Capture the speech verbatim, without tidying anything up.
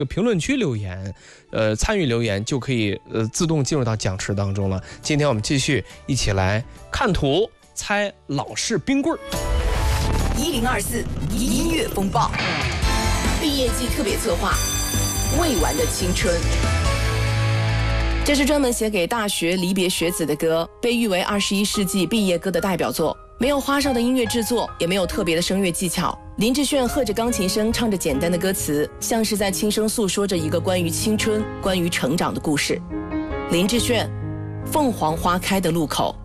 评论区留言，呃，参与留言就可以呃自动进入到奖池当中了。今天我们继续一起来看图猜老式冰棍儿。 一零二四音乐风暴，毕业季特别策划，未完的青春。这是专门写给大学离别学子的歌，被誉为二十一世纪毕业歌的代表作。没有花哨的音乐制作，也没有特别的声乐技巧。林志炫和着钢琴声唱着简单的歌词，像是在轻声诉说着一个关于青春、关于成长的故事。林志炫，《凤凰花开的路口》。